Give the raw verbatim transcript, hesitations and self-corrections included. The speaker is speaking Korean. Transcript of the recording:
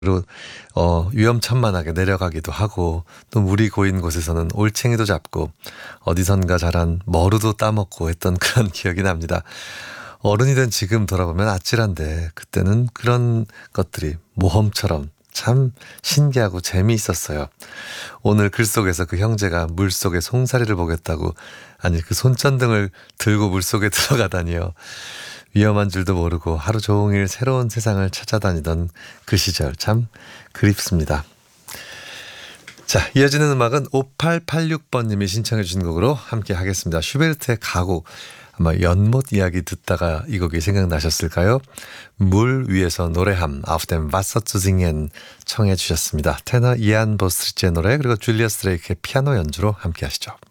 어, 위험천만하게 내려가기도 하고 또 물이 고인 곳에서는 올챙이도 잡고 어디선가 자란 머루도 따먹고 했던 그런 기억이 납니다. 어른이 된 지금 돌아보면 아찔한데 그때는 그런 것들이 모험처럼 참 신기하고 재미있었어요. 오늘 글 속에서 그 형제가 물속에 송사리를 보겠다고 아니 그 손전등을 들고 물속에 들어가다니요. 위험한 줄도 모르고 하루 종일 새로운 세상을 찾아다니던 그 시절 참 그립습니다. 자, 이어지는 음악은 오팔팔육 번님이 신청해 주신 곡으로 함께 하겠습니다. 슈베르트의 가곡. 아마 연못 이야기 듣다가 이 곡이 생각나셨을까요? 물 위에서 노래함 Auf dem Wasser zu singen 청해 주셨습니다. 테너 이안 보스트리츠의 노래 그리고 줄리어스 드레이크의 피아노 연주로 함께 하시죠.